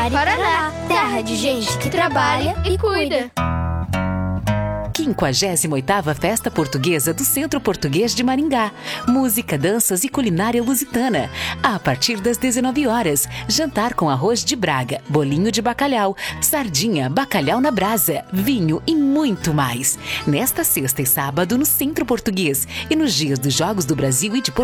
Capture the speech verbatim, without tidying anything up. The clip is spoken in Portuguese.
Paraná, terra de gente que trabalha e cuida. quinquagésima oitava Festa Portuguesa do Centro Português de Maringá. Música, danças e culinária lusitana. A partir das dezenove horas, jantar com arroz de Braga, bolinho de bacalhau, sardinha, bacalhau na brasa, vinho e muito mais. Nesta sexta e sábado no Centro Português e nos dias dos Jogos do Brasil e de Portugal.